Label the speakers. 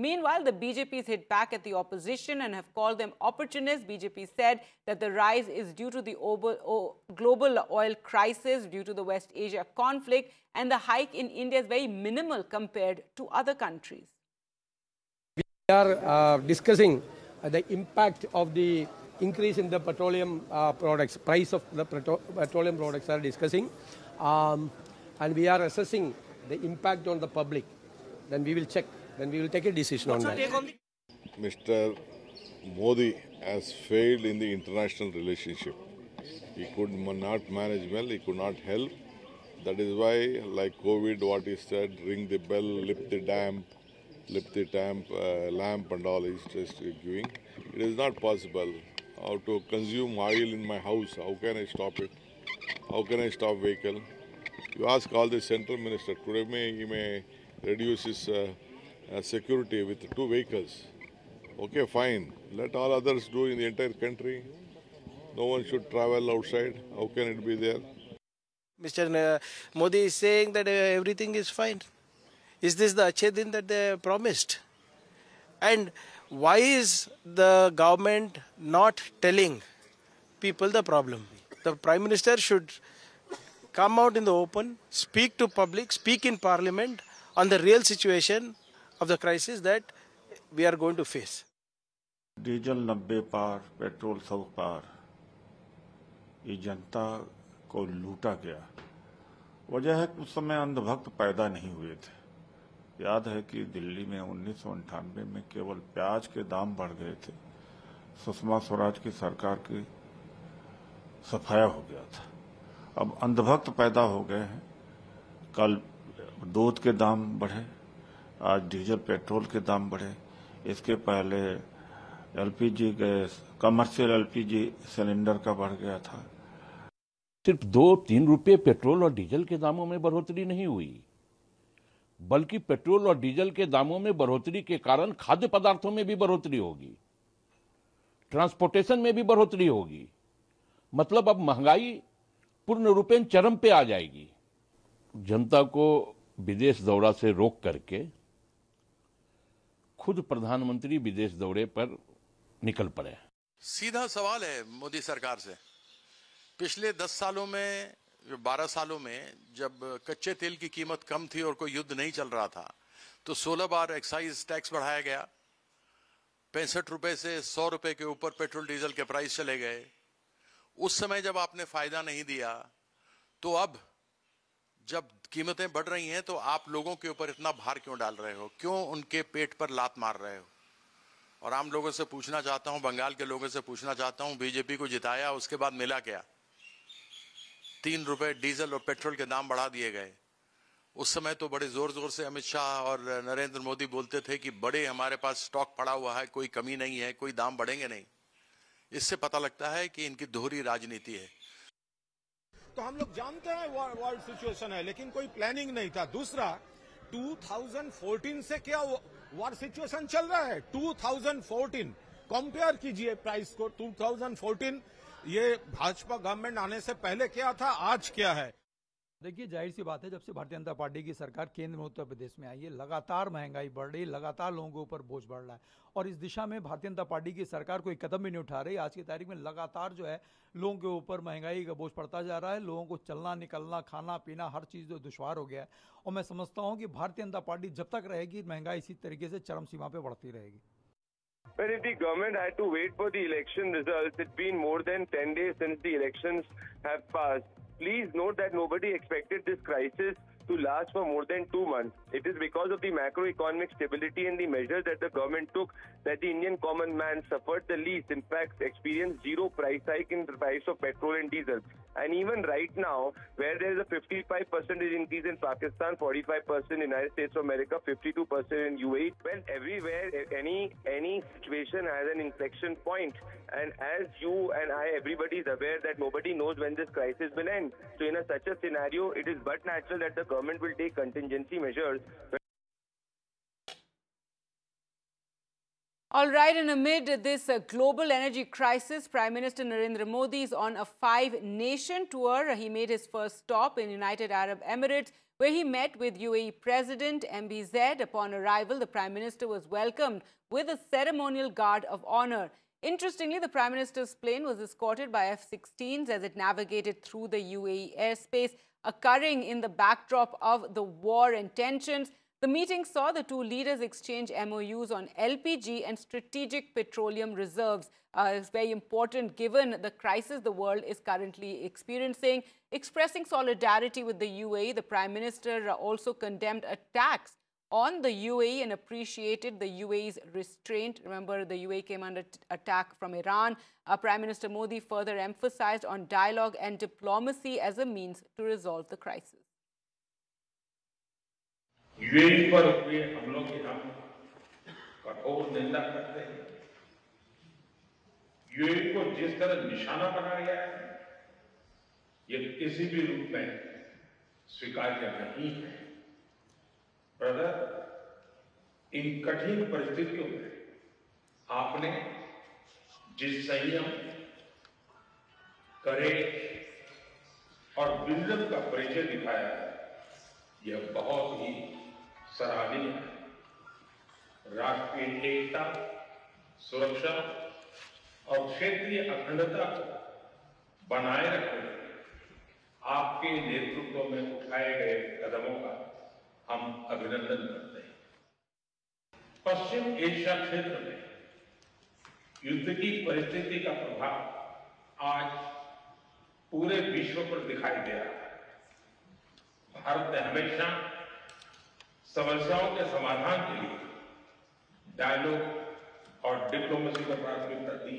Speaker 1: Meanwhile, the BJP has hit back at the opposition and have called them opportunists. BJP said that the rise is due to the global oil crisis due to the West Asia conflict, and the hike in India is very minimal compared to other countries.
Speaker 2: We are discussing the impact of the increase in the petroleum products. Price of the petroleum products are discussing, and we are assessing the impact on the public. Then we will check. Then we will take a decision on that.
Speaker 3: Mr. Modi has failed in the international relationship. He could not manage well. He could not help. That is why, like COVID, what he said, ring the bell, lift the lamp and all is just giving. It is not possible. How to consume oil in my house? How can I stop it? How can I stop vehicle? You ask all the central minister. Today he may reduce his security with 2 vehicles. Okay, fine. Let all others do in the entire country. No one should travel outside. How can it be there?
Speaker 4: Mr. Modi is saying that everything is fine. Is this the Achhe Din that they promised? And why is the government not telling people the problem? The Prime Minister should come out in the open, speak to public, speak in Parliament on the real situation of the crisis that we are going to face.
Speaker 5: Diesel 90 par, petrol 100 पार, ये जनता को लूटा गया। वजह है कि उस समय अंधभक्त पैदा नहीं हुए थे। याद है कि दिल्ली में 1998 में केवल प्याज के दाम बढ़ गए थे, सुषमा स्वराज की सरकार की सफाया हो गया था। अब अंधभक्त पैदा हो गए हैं। कल दूध के दाम बढ़े, आज डीजल पेट्रोल के दाम बढ़े। इसके पहले LPG gas, commercial LPG cylinder का बढ़ गया था।
Speaker 6: सिर्फ 2-3 रुपये पेट्रोल और डीजल के दामों में बढ़ोतरी नहीं हुई, बल्कि पेट्रोल और डीजल के दामों में बढ़ोतरी के कारण खाद्य पदार्थों में भी बढ़ोतरी होगी, ट्रांसपोर्टेशन में भी बढ़ोतरी होगी। मतलब अब महंगाई पूर्ण रूपेण चरम पे आ जाएगी। जनता को विदेश दौरा से रोक करके खुद प्रधानमंत्री विदेश दौरे पर निकल पड़े।
Speaker 7: सीधा सवाल है मोदी सरकार से। पिछले 10 सालों में, 12 सालों में जब कच्चे तेल की कीमत कम थी और कोई युद्ध नहीं चल रहा था, तो 16 बार एक्साइज टैक्स बढ़ाया गया। 65 रुपए से 100 रुपए के ऊपर पेट्रोल डीजल के प्राइस चले गए। उस समय जब आपने फायदा नहीं दिया, तो अब जब कीमतें बढ़ रही हैं तो आप लोगों के ऊपर इतना भार क्यों डाल रहे हो? क्यों उनके पेट पर लात मार रहे हो? और आम लोगों से पूछना चाहता हूं, बंगाल के लोगों से पूछना चाहता हूं, बीजेपी को जिताया, उसके बाद मिला क्या? 3 रुपए डीजल और पेट्रोल के दाम बढ़ा दिए गए। उस समय तो बड़े जोर जोर से अमित शाह और नरेंद्र मोदी बोलते थे कि बड़े हमारे पास स्टॉक पड़ा हुआ है, कोई कमी नहीं है, कोई दाम बढ़ेंगे नहीं। इससे पता लगता है कि इनकी दोहरी राजनीति है।
Speaker 8: तो हम लोग जानते हैं वर्ल्ड सिचुएशन है, लेकिन कोई प्लानिंग नहीं था। दूसरा, 2014 से क्या वॉर सिचुएशन चल रहा है? 2014 कंपेयर कीजिए प्राइस को। 2014 ये भाजपा गवर्नमेंट आने से पहले क्या था, आज क्या है?
Speaker 9: देखिए, जाहिर सी बात है, जब से भारतीय जनता पार्टी की सरकार केंद्र में उत्तर प्रदेश में आई है, लगातार महंगाई बढ़ रही है, लगातार लोगों के ऊपर बोझ बढ़ रहा है, और इस दिशा में भारतीय जनता पार्टी की सरकार कोई कदम भी नहीं उठा रही। आज की तारीख में लगातार जो है लोगों के ऊपर महंगाई का बोझ पड़ता जा रहा है। लोगों को चलना निकलना, खाना पीना, हर चीज़ जो दुश्वार हो गया है। और मैं समझता हूँ कि भारतीय जनता पार्टी जब तक रहेगी, महंगाई इसी तरीके से चरम सीमा पर बढ़ती रहेगी।
Speaker 10: But if the government had to wait for the election results, it's been more than 10 days since the elections have passed. Please note that nobody expected this crisis to last for more than 2 months. It is because of the macroeconomic stability and the measures that the government took that the Indian common man suffered the least. In fact, experienced zero price hike in the price of petrol and diesel. And even right now, where there is a 55% increase in Pakistan, 45% in United States of America, 52% in UAE, well, everywhere, any situation has an inflection point. And as you and I, everybody is aware that nobody knows when this crisis will end. So in such a scenario, it is but natural that the government will take contingency measures.
Speaker 1: All right, and amid this global energy crisis, Prime Minister Narendra Modi is on a 5-nation tour. He made his first stop in United Arab Emirates, where he met with UAE President MBZ. Upon arrival, the Prime Minister was welcomed with a ceremonial guard of honor. Interestingly, the Prime Minister's plane was escorted by F-16s as it navigated through the UAE airspace, occurring in the backdrop of the war and tensions. The meeting saw the two leaders exchange MOUs on LPG and strategic petroleum reserves. It's very important given the crisis the world is currently experiencing. Expressing solidarity with the UAE, the Prime Minister also condemned attacks on the UAE and appreciated the UAE's restraint. Remember, the UAE came under attack from Iran. Prime Minister Modi further emphasized on dialogue and diplomacy as a means to resolve the crisis.
Speaker 6: UAE पर हुए हमलों की हम कठोर निंदा करते हैं। UAE को जिस तरह निशाना बनाया गया है, ये किसी भी रूप में स्वीकार्य नहीं है। ब्रदर, इन कठिन परिस्थितियों में आपने जिस संयम, करेज और विजडम का परिचय दिखाया है, यह बहुत ही सराहनीय है। राष्ट्रीय एकता, सुरक्षा और क्षेत्रीय अखंडता को बनाए रखने में आपके नेतृत्व में उठाए गए कदमों का हम अभिनंदन करते हैं। पश्चिम एशिया क्षेत्र में युद्ध की परिस्थिति का प्रभाव आज पूरे विश्व पर दिखाई दे रहा है। भारत ने हमेशा समस्याओं के समाधान के लिए डायलॉग और डिप्लोमेसी को प्राथमिकता दी।